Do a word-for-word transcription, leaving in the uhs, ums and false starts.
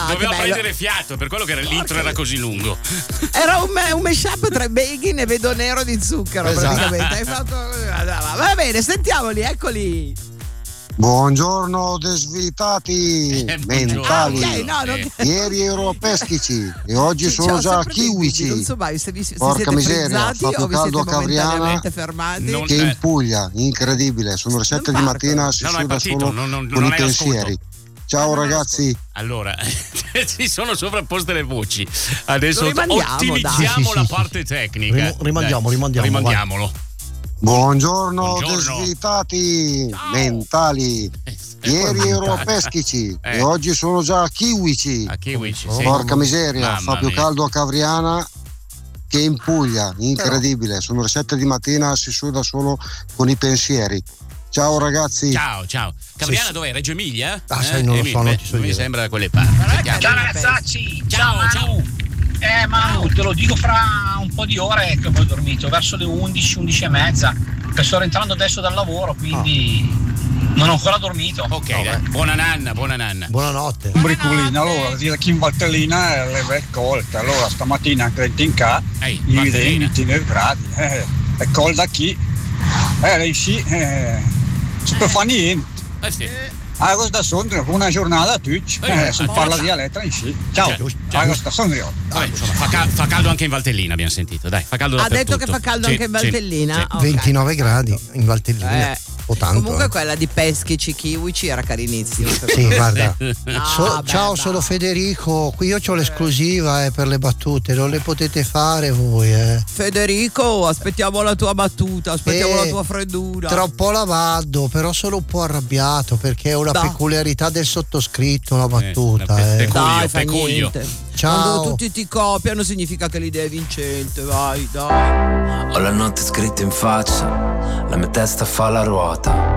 Doveva prendere fiato, per quello che l'intro era così lungo. Era un, un mashup tra Begin e Vedo Nero di Zucchero, esatto. Praticamente. Hai fatto... Va bene, sentiamoli, eccoli. Buongiorno desvitati eh, mentali. Ah, okay, no, non... Ieri ero a Peschici e oggi sì, sono già a Kiwici. Non so mai se vi, se porca miseria, fa più caldo a Cavriana non che in Puglia, incredibile. Sono le sette di mattina, si no, suda no, solo non, non, con non i pensieri. Ascolto. Ciao ragazzi. Allora, si sono sovrapposte le voci. Adesso ottimizziamo sì, sì, la sì, parte tecnica. Rimandiamo, rimandiamo. Rimandiamolo. Buongiorno, Buongiorno. desvitati Ciao. mentali. Ieri ero a Peschici eh. e oggi sono già a Kiwici. A Kiwici, oh, sì. Porca miseria, Mamma fa più mia. caldo a Cavriana che in Puglia, incredibile. Però. Sono le sette di mattina, si suda solo con i pensieri. Ciao ragazzi. Ciao, ciao. Cavriana sì, dov'è? Reggio Emilia? Ah, eh? sai, non lo so, non ti so Mi dire. sembra da quelle parti. Ciao ragazzacci. Ciao, ciao. ciao. Eh Manu, te lo dico fra un po' di ore che ho dormito, verso le undici, undici e mezza, che sto rientrando adesso dal lavoro, quindi oh. non ho ancora dormito. Ok, no, buona nanna, buona nanna. Buonanotte. Un bricolino, allora, qui in Valtellina le è colta, allora stamattina anche in K, i venti gradi, eh, è colda qui, eh, lei sì, eh, si può fare niente. Eh sì. Ah, questa Sondrio, una giornata a tutti, eh, si parla dialetto in sì. Ciao, ah, questa Sondrio. Vabbè, insomma, fa, cal- fa caldo anche in Valtellina, abbiamo sentito, dai, fa caldo dappertutto. Ha detto che fa caldo sì, anche in Valtellina? Sì, sì. Okay. ventinove gradi in Valtellina. Eh. O tanto, comunque eh. quella di Peschici Kiwici era carinissima. Sì, guarda. No, so, vabbè, ciao, no. sono Federico. Qui io ho l'esclusiva eh, per le battute, non le potete fare voi. Eh. Federico, aspettiamo la tua battuta, aspettiamo eh, la tua freddura. Troppo lavado, però sono un po' arrabbiato perché è una da. peculiarità del sottoscritto la battuta. Eh, eh. pecuglio, dai, fa pecuglio. niente. Ciao. Quando tutti ti copiano significa che l'idea è vincente, vai, dai. Ho la notte scritta in faccia, la mia testa fa la ruota.